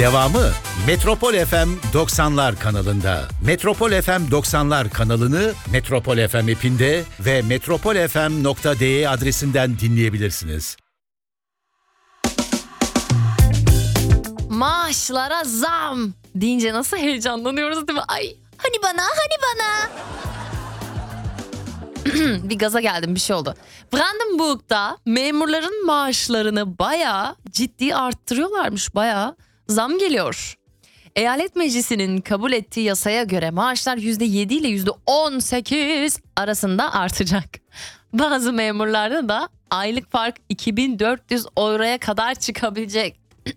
Devamı Metropol FM 90'lar kanalında. Metropol FM 90'lar kanalını Metropol FM app'inde ve metropolfm.de adresinden dinleyebilirsiniz. Maaşlara zam deyince nasıl heyecanlanıyoruz değil mi? Ay hani bana. Bir gaza geldim, bir şey oldu. Brandenburg'da memurların maaşlarını bayağı ciddi arttırıyorlarmış. Bayağı zam geliyor. Eyalet Meclisi'nin kabul ettiği yasaya göre maaşlar %7 ile %18 arasında artacak. Bazı memurlarda da aylık fark 2400 euroya kadar çıkabilecek.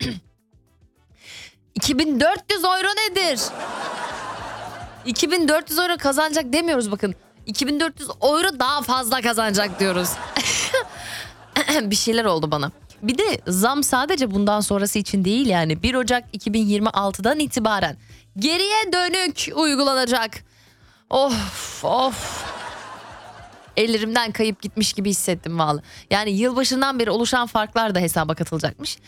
2400 euro nedir? 2400 euro kazanacak demiyoruz bakın. 2400 euro daha fazla kazanacak diyoruz. Bir şeyler oldu bana. Bir de zam sadece bundan sonrası için değil yani. 1 Ocak 2026'dan itibaren geriye dönük uygulanacak. Of. Ellerimden kayıp gitmiş gibi hissettim vallahi. Yani yılbaşından beri oluşan farklar da hesaba katılacakmış.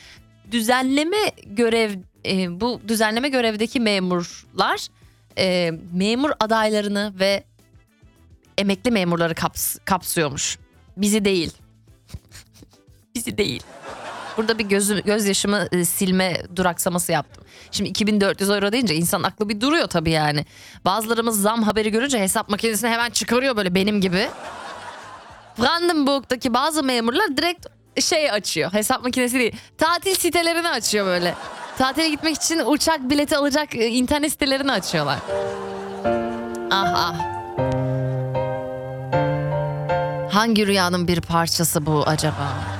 Bu düzenleme görevdeki memurlar memur adaylarını ve emekli memurları kapsıyormuş. Bizi değil. Bizi değil. Burada bir gözyaşımı silme duraksaması yaptım. Şimdi 2400 euro deyince insan aklı bir duruyor tabii yani. Bazılarımız zam haberi görünce hesap makinesini hemen çıkarıyor böyle benim gibi. Brandenburg'daki bazı memurlar direkt açıyor. Hesap makinesi değil. Tatil sitelerini açıyor böyle. Tatile gitmek için uçak bileti alacak internet sitelerini açıyorlar. Ah. Hangi rüyanın bir parçası bu acaba?